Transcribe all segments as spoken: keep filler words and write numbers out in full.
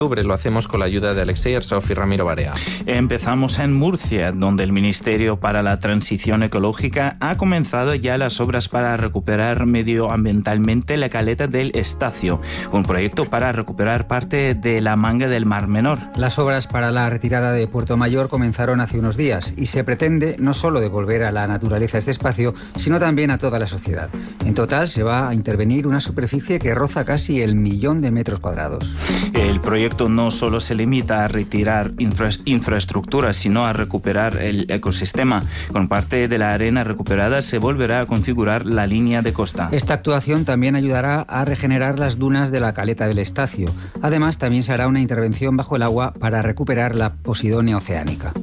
Lo hacemos con la ayuda de Alexei Arsov y Ramiro Barea. Empezamos en Murcia, donde el Ministerio para la Transición Ecológica ha comenzado ya las obras para recuperar medioambientalmente la caleta del Estacio, un proyecto para recuperar parte de la manga del Mar Menor. Las obras para la retirada de Puerto Mayor comenzaron hace unos días y se pretende no solo devolver a la naturaleza este espacio, sino también a toda la sociedad. En total se va a intervenir una superficie que roza casi el millón de metros cuadrados. El proyecto no solo se limita a retirar infra infraestructuras, sino a recuperar el ecosistema. Con parte de la arena recuperada se volverá a configurar la línea de costa. Esta actuación también ayudará a regenerar las dunas de la caleta del Estacio. Además, también se hará una intervención bajo el agua para recuperar la Posidonia oceánica.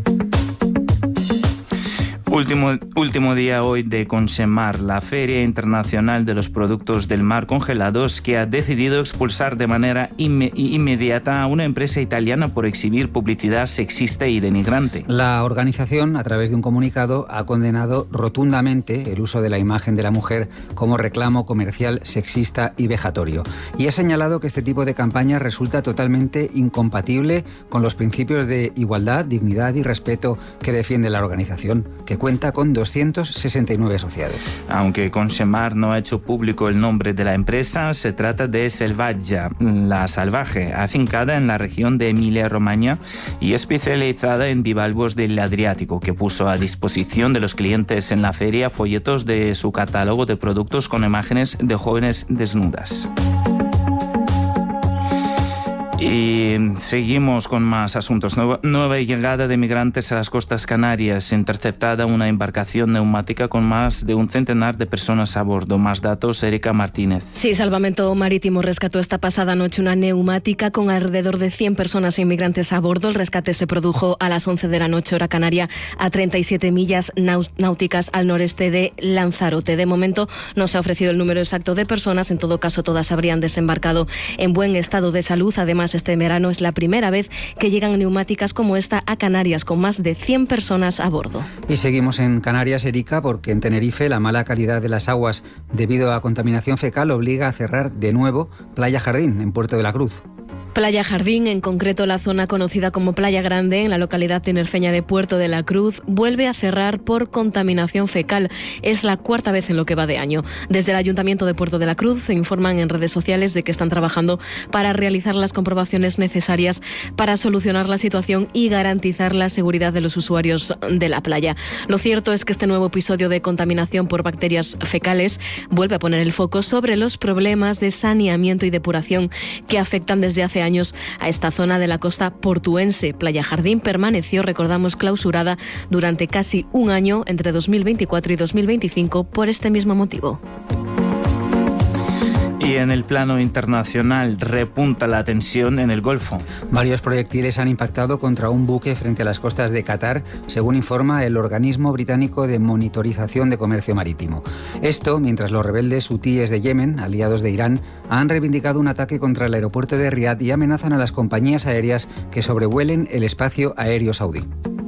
Último, último día hoy de Consemar, la Feria Internacional de los Productos del Mar Congelados, que ha decidido expulsar de manera inme inmediata a una empresa italiana por exhibir publicidad sexista y denigrante. La organización, a través de un comunicado, ha condenado rotundamente el uso de la imagen de la mujer como reclamo comercial sexista y vejatorio. Y ha señalado que este tipo de campaña resulta totalmente incompatible con los principios de igualdad, dignidad y respeto que defiende la organización, que cuenta con doscientos sesenta y nueve asociados. Aunque Consemar no ha hecho público el nombre de la empresa, se trata de Selvaggia, la salvaje, afincada en la región de Emilia-Romagna y especializada en bivalvos del Adriático, que puso a disposición de los clientes en la feria folletos de su catálogo de productos con imágenes de jóvenes desnudas. Y seguimos con más asuntos. Nueva, nueva llegada de migrantes a las costas canarias. Interceptada una embarcación neumática con más de un centenar de personas a bordo. Más datos, Erika Martínez. Sí, Salvamento Marítimo rescató esta pasada noche una neumática con alrededor de cien personas inmigrantes a bordo. El rescate se produjo a las once de la noche, hora canaria, a treinta y siete millas náuticas al noreste de Lanzarote. De momento no se ha ofrecido el número exacto de personas. En todo caso, todas habrían desembarcado en buen estado de salud. Además, este verano es la primera vez que llegan neumáticas como esta a Canarias, con más de cien personas a bordo. Y seguimos en Canarias, Erika, porque en Tenerife la mala calidad de las aguas debido a contaminación fecal obliga a cerrar de nuevo Playa Jardín, en Puerto de la Cruz. Playa Jardín, en concreto la zona conocida como Playa Grande, en la localidad tinerfeña de Puerto de la Cruz, vuelve a cerrar por contaminación fecal. Es la cuarta vez en lo que va de año. Desde el Ayuntamiento de Puerto de la Cruz se informan en redes sociales de que están trabajando para realizar las comprobaciones necesarias para solucionar la situación y garantizar la seguridad de los usuarios de la playa. Lo cierto es que este nuevo episodio de contaminación por bacterias fecales vuelve a poner el foco sobre los problemas de saneamiento y depuración que afectan desde hace años a esta zona de la costa portuense. Playa Jardín permaneció, recordamos, clausurada durante casi un año entre dos mil veinticuatro y dos mil veinticinco por este mismo motivo. Y en el plano internacional repunta la tensión en el Golfo. Varios proyectiles han impactado contra un buque frente a las costas de Qatar, según informa el organismo británico de monitorización de comercio marítimo. Esto mientras los rebeldes hutíes de Yemen, aliados de Irán, han reivindicado un ataque contra el aeropuerto de Riad y amenazan a las compañías aéreas que sobrevuelen el espacio aéreo saudí.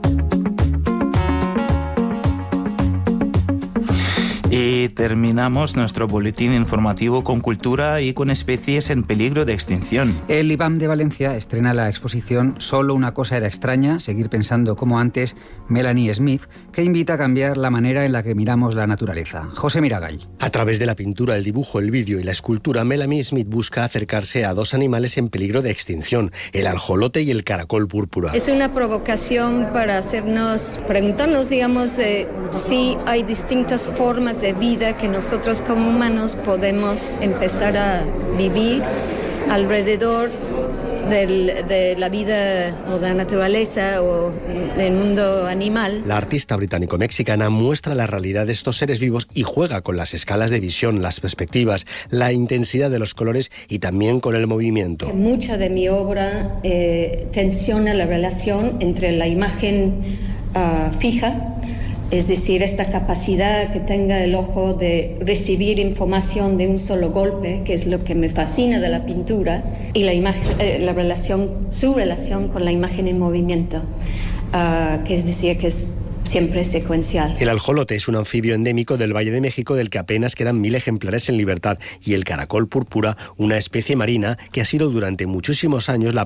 Y terminamos nuestro boletín informativo con cultura y con especies en peligro de extinción. El IBAM de Valencia estrena la exposición Solo una cosa era extraña, seguir pensando como antes, Melanie Smith, que invita a cambiar la manera en la que miramos la naturaleza. José Miragall. A través de la pintura, el dibujo, el vídeo y la escultura, Melanie Smith busca acercarse a dos animales en peligro de extinción, el ajolote y el caracol púrpura. Es una provocación para hacernos, preguntarnos, digamos, de si hay distintas formas de vida que nosotros como humanos podemos empezar a vivir alrededor del, de la vida o de la naturaleza o del mundo animal. La artista británico-mexicana muestra la realidad de estos seres vivos y juega con las escalas de visión, las perspectivas, la intensidad de los colores y también con el movimiento. Mucha de mi obra eh, tensiona la relación entre la imagen uh, fija, es decir, esta capacidad que tenga el ojo de recibir información de un solo golpe, que es lo que me fascina de la pintura, y la imagen, eh, la relación, su relación con la imagen en movimiento, uh, que es decir, que es siempre secuencial. El ajolote es un anfibio endémico del Valle de México del que apenas quedan mil ejemplares en libertad, y el caracol púrpura, una especie marina que ha sido durante muchísimos años la